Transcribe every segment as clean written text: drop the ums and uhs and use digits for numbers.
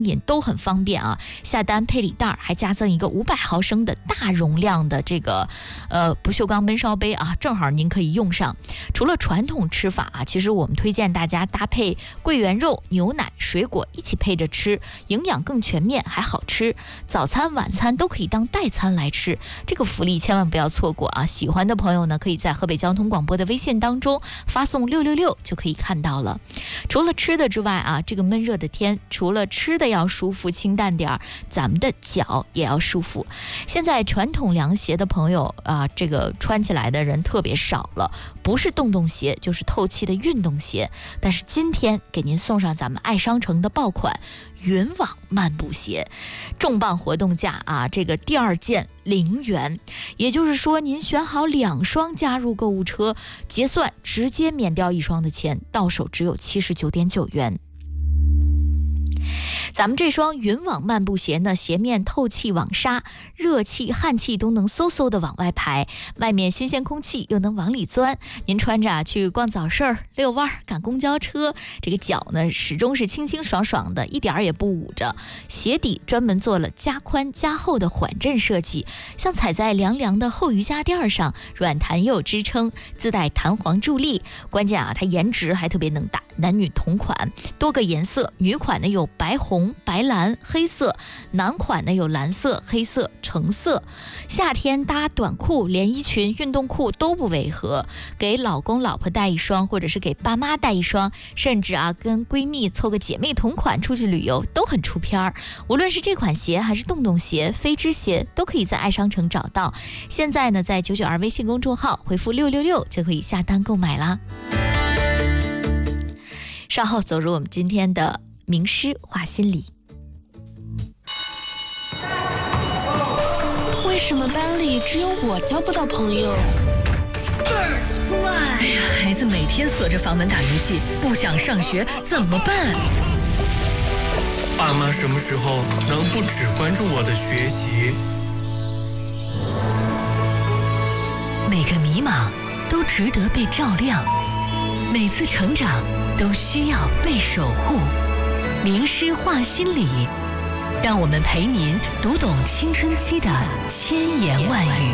饮都很方便啊，下单配礼袋，还加赠一个500毫升的大容量的这个不锈钢焖烧杯啊，正好您可以用上。除了传统吃法啊，其实我们推荐大家搭配桂圆肉、牛奶、水果一起配着吃，营养更全面，还好吃。早餐、晚餐都可以当代餐来吃，这个福利千万不要错过啊！喜欢的朋友呢，可以在河北交通广播的微信当中发送666就可以看到了。除了吃的之外啊，这个闷热的天，除了吃的要舒服清淡点儿，咱们的脚也要舒服。现在传统凉鞋的朋友啊，这个穿起来的人特别少了，不是洞洞鞋就是透气的运动鞋。但是今天给您送上咱们爱商城的爆款云网漫步鞋，重磅活动价啊，这个第2件0元，也就是说您选好2双加入购物车，结算直接免掉1双的钱，到手只有79.9元。咱们这双云网漫步鞋呢，鞋面透气网纱，热气汗气都能嗖嗖的往外排，外面新鲜空气又能往里钻。您穿着去逛早市、遛弯、赶公交车，这个脚呢始终是清清爽爽的，一点也不捂着。鞋底专门做了加宽加厚的缓震设计，像踩在凉凉的厚瑜伽垫上，软弹又有支撑，自带弹簧助力。关键啊，它颜值还特别能打，男女同款，多个颜色，女款呢有白红、白蓝、黑色，男款呢有蓝色、黑色、橙色。夏天搭短裤、连衣裙、运动裤都不违和，给老公老婆带一双，或者是给爸妈带一双，甚至啊跟闺蜜凑个姐妹同款出去旅游都很出片儿。无论是这款鞋还是洞洞鞋、飞织鞋，都可以在爱商城找到。现在呢，在992微信公众号回复666就可以下单购买啦。稍后走入我们今天的名师话心理。 为什么班里只有我交不到朋友？ 哎呀，孩子每天锁着房门打游戏，不想上学怎么办？ 爸妈什么时候能不只关注我的学习？ 每个迷茫都值得被照亮，每次成长都需要被守护。名师话心理，让我们陪您读懂青春期的千言万语。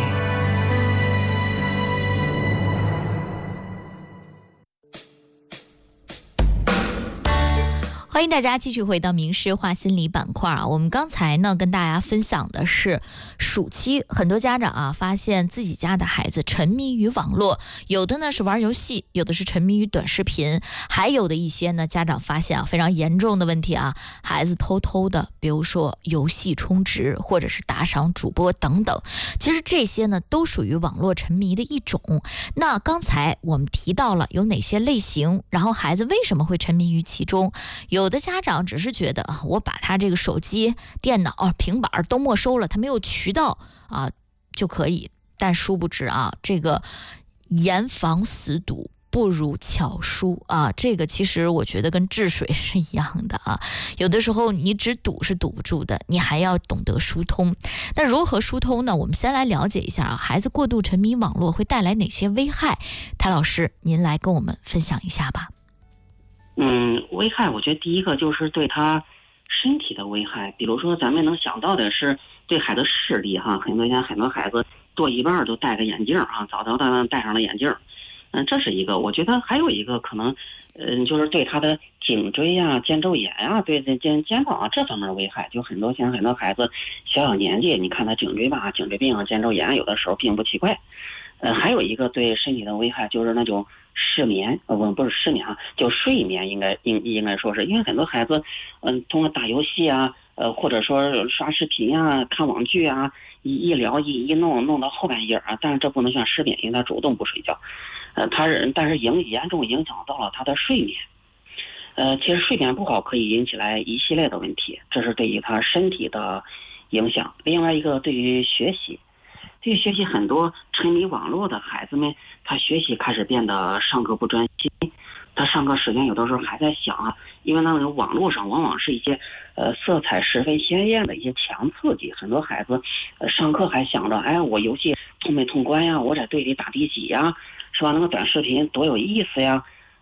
欢迎大家继续回到名师话心理板块啊！我们刚才呢跟大家分享的是暑期，很多家长啊发现自己家的孩子沉迷于网络，有的呢是玩游戏，有的是沉迷于短视频，还有的一些呢家长发现啊非常严重的问题啊，孩子偷偷的，比如说游戏充值或者是打赏主播等等，其实这些呢都属于网络沉迷的一种。那刚才我们提到了有哪些类型，然后孩子为什么会沉迷于其中？有的家长只是觉得啊，我把他这个手机、电脑、平板都没收了，他没有渠道啊就可以。但殊不知啊，这个严防死堵不如巧疏啊，这个其实我觉得跟治水是一样的啊。有的时候你只堵是堵不住的，你还要懂得疏通。那如何疏通呢？我们先来了解一下啊，孩子过度沉迷网络会带来哪些危害？谭老师，您来跟我们分享一下吧。 危害我觉得第一个就是对他身体的危害，比如说咱们能想到的是对孩子视力哈，很多孩子多一半都戴个眼镜啊，早戴上了眼镜。这是一个。我觉得还有一个可能，就是对他的颈椎啊、肩周炎啊、对肩膀啊这方面的危害，就很多孩子小年纪，你看他颈椎病啊、肩周炎，有的时候并不奇怪。还有一个对身体的危害就是那种失眠，不是失眠啊，就睡眠应该说是，因为很多孩子，通过打游戏啊，或者说刷视频啊、看网剧啊，一聊一弄到后半夜啊，但是这不能算失眠，因为他主动不睡觉，但是严重影响到了他的睡眠。其实睡眠不好可以引起来一系列的问题，这是对于他身体的影响。另外一个对于学习，很多沉迷网络的孩子们，他学习开始变得上课不专心，他上课时间有的时候还在想啊，因为那种网络上往往是一些色彩十分鲜艳的一些强刺激，很多孩子上课还想着，哎，我游戏通没通关呀，我在队里打第几呀，是吧？那个短视频多有意思呀，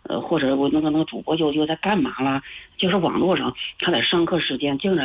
或者我那个主播又在干嘛啦？就是网络上他在上课时间竟然